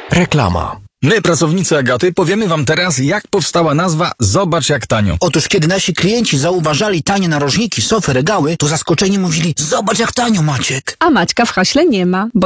Reklama. My, pracownicy Agaty, powiemy wam teraz, jak powstała nazwa Zobacz jak tanio. Otóż kiedy nasi klienci zauważali tanie narożniki, sofy, regały, to zaskoczeni mówili: zobacz jak tanio, Maciek. A Maćka w haśle nie ma, bo